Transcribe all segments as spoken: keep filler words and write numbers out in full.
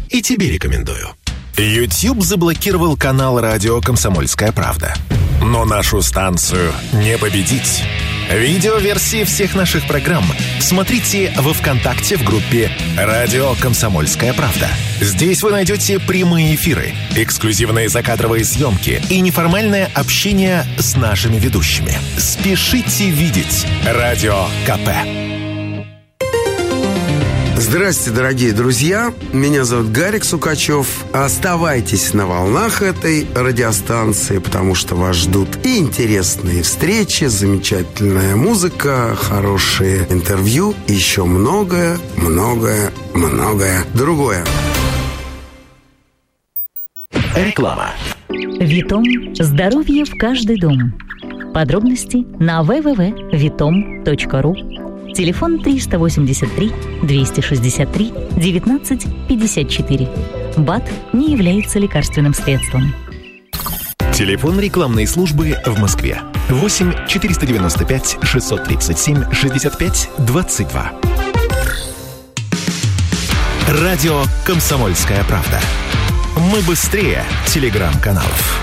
И тебе рекомендую. YouTube заблокировал канал радио «Комсомольская правда». Но нашу станцию не победить. Видеоверсии всех наших программ смотрите во ВКонтакте в группе «Радио Комсомольская правда». Здесь вы найдете прямые эфиры, эксклюзивные закадровые съемки и неформальное общение с нашими ведущими. Спешите видеть Радио КП. Здравствуйте, дорогие друзья. Меня зовут Гарик Сукачев. Оставайтесь на волнах этой радиостанции, потому что вас ждут и интересные встречи, замечательная музыка, хорошие интервью и еще многое, многое, многое другое. Реклама. Витом. Здоровье в каждый дом. Подробности на дабл ю дабл ю дабл ю точка витом точка ру. Телефон триста восемьдесят три двести шестьдесят три девятнадцать пятьдесят четыре. БАД не является лекарственным средством. Телефон рекламной службы в Москве. восемь четыреста девяносто пять шестьсот тридцать семь шестьдесят пять двадцать два. Радио «Комсомольская правда». Мы быстрее телеграм-каналов.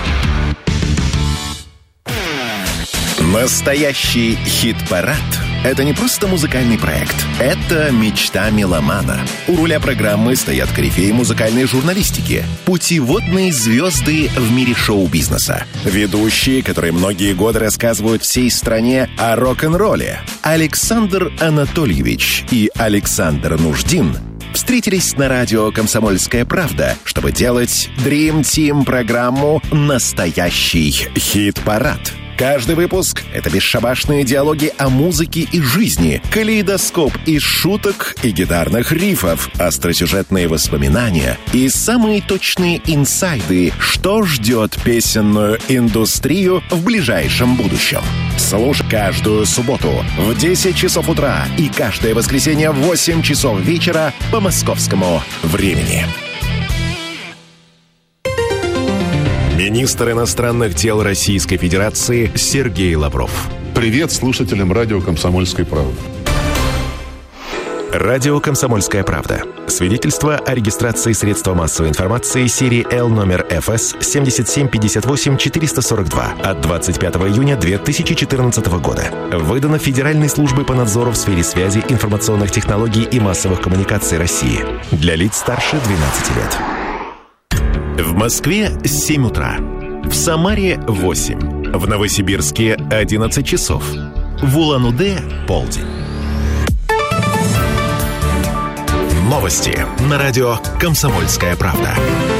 Настоящий хит-парад — это не просто музыкальный проект. Это мечта меломана. У руля программы стоят корифеи музыкальной журналистики, путеводные звезды в мире шоу-бизнеса, ведущие, которые многие годы рассказывают всей стране о рок-н-ролле. Александр Анатольевич и Александр Нуждин встретились на радио «Комсомольская правда», чтобы делать Dream Team программу «Настоящий хит-парад». Каждый выпуск — это бесшабашные диалоги о музыке и жизни, калейдоскоп из шуток и гитарных рифов, остросюжетные воспоминания и самые точные инсайды, что ждет песенную индустрию в ближайшем будущем. Слушай каждую субботу в десять часов утра и каждое воскресенье в восемь часов вечера по московскому времени. Министр иностранных дел Российской Федерации Сергей Лавров. Привет слушателям радио «Комсомольской правды». Радио «Комсомольская правда». Свидетельство о регистрации средства массовой информации серии Л номер эф эс семь семь пять восемь четыре сорок два от двадцать пятого июня две тысячи четырнадцатого года. Выдано Федеральной службой по надзору в сфере связи, информационных технологий и массовых коммуникаций России. Для лиц старше двенадцати лет. В Москве семь утра. В Самаре восемь. В Новосибирске одиннадцать часов. В Улан-Удэ полдень. Новости на радио «Комсомольская правда».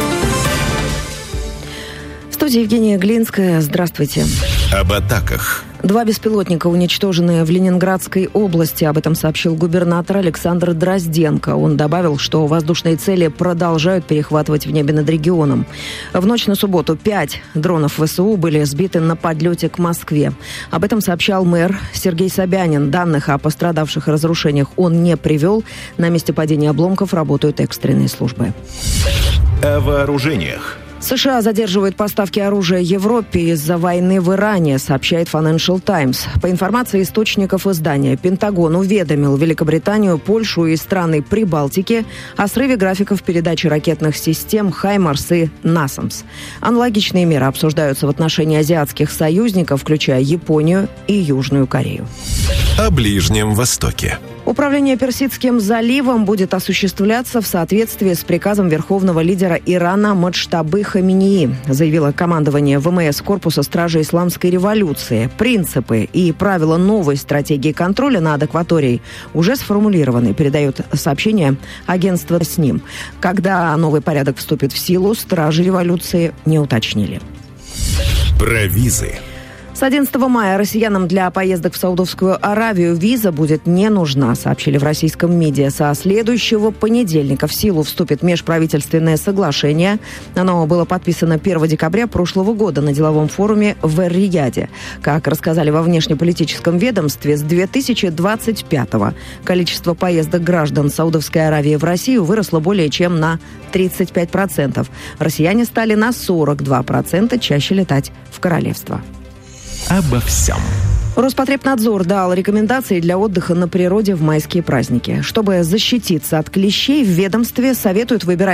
В студии Евгения Глинская. Здравствуйте. Об атаках. Два беспилотника, уничтоженные в Ленинградской области. Об этом сообщил губернатор Александр Дрозденко. Он добавил, что воздушные цели продолжают перехватывать в небе над регионом. В ночь на субботу пять дронов ВСУ были сбиты на подлете к Москве. Об этом сообщал мэр Сергей Собянин. Данных о пострадавших и разрушениях он не привел. На месте падения обломков работают экстренные службы. О вооружениях. США задерживают поставки оружия Европе из-за войны в Иране, сообщает Financial Times. По информации источников издания, Пентагон уведомил Великобританию, Польшу и страны Прибалтики о срыве графиков передачи ракетных систем «Хаймарс» и «Насамс». Аналогичные меры обсуждаются в отношении азиатских союзников, включая Японию и Южную Корею. О Ближнем Востоке. Управление Персидским заливом будет осуществляться в соответствии с приказом верховного лидера Ирана Маджтабы Хаминеи, заявило командование ВМС Корпуса Стражи Исламской революции. Принципы и правила новой стратегии контроля над акваторией уже сформулированы, передает сообщение агентство с ним. Когда новый порядок вступит в силу, Стражи революции не уточнили. Про визы. С одиннадцатого мая россиянам для поездок в Саудовскую Аравию виза будет не нужна, сообщили в российском МИДе. Со следующего понедельника в силу вступит межправительственное соглашение. Оно было подписано первого декабря прошлого года на деловом форуме в Эр-Рияде. Как рассказали во внешнеполитическом ведомстве, с две тысячи двадцать пятого количество поездок граждан Саудовской Аравии в Россию выросло более чем на тридцать пять процентов. Россияне стали на сорок два процента чаще летать в королевство. Обо всем. Роспотребнадзор дал рекомендации для отдыха на природе в майские праздники. Чтобы защититься от клещей, в ведомстве советуют выбирать